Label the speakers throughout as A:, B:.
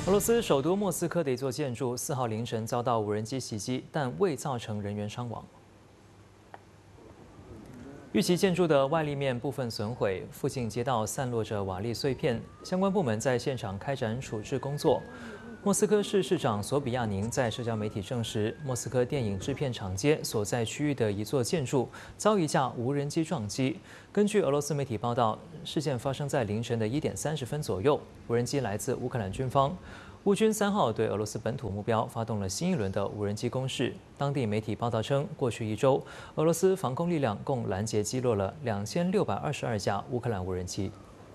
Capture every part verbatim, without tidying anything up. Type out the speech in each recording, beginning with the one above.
A: 俄罗斯首都莫斯科的一座建筑四号凌晨遭到无人机袭击，但未造成人员伤亡。遇袭建筑的外立面部分损毁，附近街道散落着瓦砾碎片，相关部门在现场开展处置工作。莫斯科市市长索比亚宁在社交媒体证实，莫斯科电影制片厂街所在区域的一座建筑遭一架无人机撞击。根据俄罗斯媒体报道，事件发生在凌晨的一点三十分左右，无人机来自乌克兰军方。乌军三号对俄罗斯本土目标发动了新一轮的无人机攻势。当地媒体报道称，过去一周，俄罗斯防空力量共拦截击落了两千六百二十二架乌克兰无人机。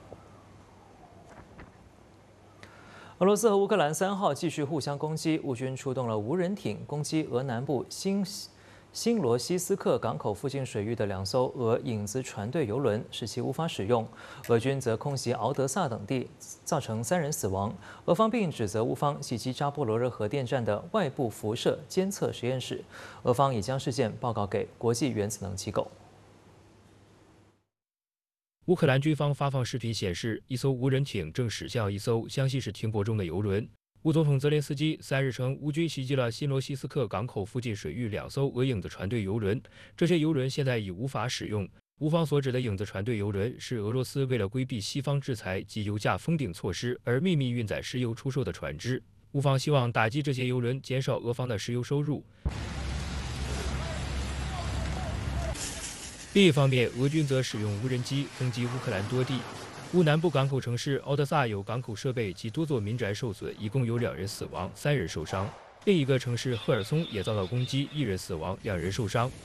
A: 俄罗斯和乌克兰三号继续互相攻击，乌军出动了无人艇攻击俄南部新新罗西斯克港口附近水域的两艘俄影子船队游轮，使其无法使用。俄军则空袭敖德萨等地，造成三人死亡。俄方并指责乌方袭击扎波罗热核电站的外部辐射监测实验室。俄方已将事件报告给国际原子能机构。
B: 乌克兰军方发放视频显示，一艘无人艇正驶向一艘湘西市停泊中的油轮。乌总统泽连斯基三日称，乌军袭击了新罗西斯克港口附近水域两艘俄影子船队油轮，这些油轮现在已无法使用。乌方所指的影子船队油轮是俄罗斯为了规避西方制裁及油价封顶措施而秘密运载石油出售的船只。乌方希望打击这些油轮，减少俄方的石油收入。另一方面，俄军则使用无人机攻击乌克兰多地。乌南部港口城市敖德萨有港口设备及多座民宅受损，一共有两人死亡，三人受伤。另一个城市赫尔松也遭到攻击，一人死亡，两人受伤。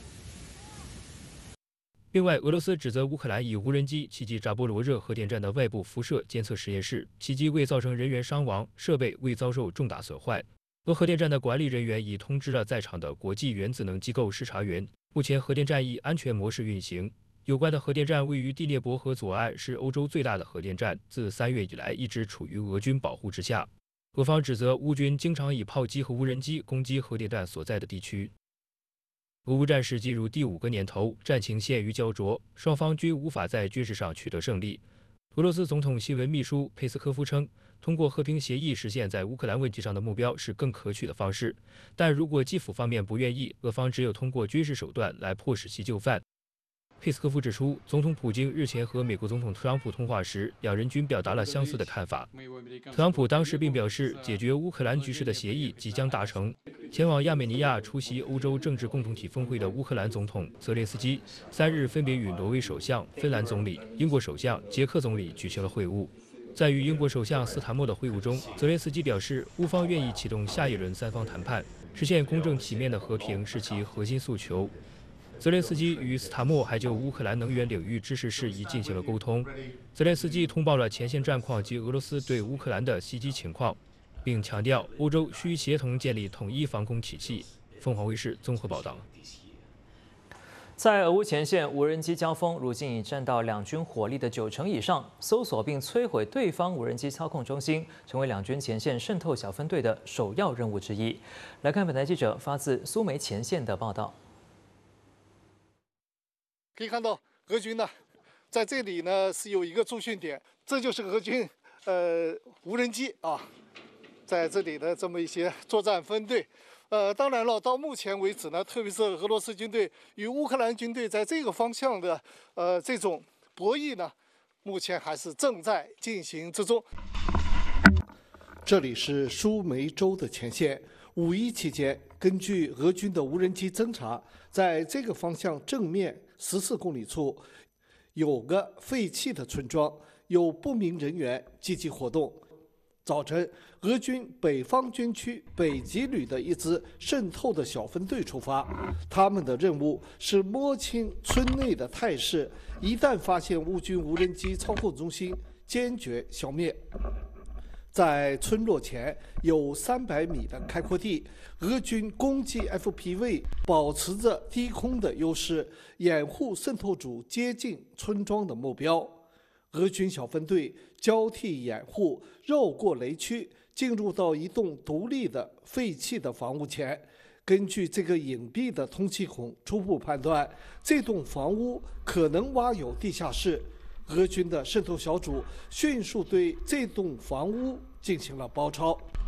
B: 另外，俄罗斯指责乌克兰以无人机袭击扎波罗热核电站的外部辐射监测实验室，袭击未造成人员伤亡，设备未遭受重大损坏。俄核电站的管理人员已通知了在场的国际原子能机构视察员。目前，核电站以安全模式运行。有关的核电站位于第聂伯河左岸，是欧洲最大的核电站，自三月以来一直处于俄军保护之下。俄方指责乌军经常以炮击和无人机攻击核电站所在的地区。俄乌战事进入第五个年头，战情陷于焦灼，双方均无法在军事上取得胜利。俄罗斯总统新闻秘书佩斯科夫称，通过和平协议实现在乌克兰问题上的目标是更可取的方式，但如果基辅方面不愿意，俄方只有通过军事手段来迫使其就范。佩斯科夫指出，总统普京日前和美国总统特朗普通话时，两人均表达了相似的看法。特朗普当时并表示，解决乌克兰局势的协议即将达成。前往亚美尼亚出席欧洲政治共同体峰会的乌克兰总统泽连斯基三日分别与挪威首相、芬兰总理、英国首相、捷克总理举行了会晤。在与英国首相斯坦默的会晤中，泽连斯基表示，乌方愿意启动下一轮三方谈判，实现公正体面的和平是其核心诉求。泽连斯基与斯塔默还就乌克兰能源领域支持事宜进行了沟通。泽连斯基通报了前线战况及俄罗斯对乌克兰的袭击情况，并强调欧洲需协同建立统一防空体系。凤凰卫视综合报道。
A: 在俄乌前线，无人机交锋如今已占到两军火力的九成以上，搜索并摧毁对方无人机操控中心，成为两军前线渗透小分队的首要任务之一。来看本台记者发自苏梅前线的报道。
C: 可以看到，俄军呢，在这里呢是有一个驻训点，这就是俄军呃无人机啊，在这里的这么一些作战分队。呃，当然了，到目前为止呢，特别是俄罗斯军队与乌克兰军队在这个方向的呃这种博弈呢，目前还是正在进行之中。这里是苏梅州的前线。五一期间，根据俄军的无人机侦察，在这个方向正面十四公里处，有个废弃的村庄，有不明人员积极活动。早晨，俄军北方军区北极旅的一支渗透的小分队出发，他们的任务是摸清村内的态势，一旦发现乌军无人机操控中心，坚决消灭。在村落前有三百米的开阔地，俄军攻击 F P V 保持着低空的优势，掩护渗透组接近村庄的目标。俄军小分队交替掩护，绕过雷区，进入到一栋独立的废弃的房屋前。根据这个隐蔽的通气孔初步判断，这栋房屋可能挖有地下室。俄军的渗透小组迅速对这栋房屋进行了包抄。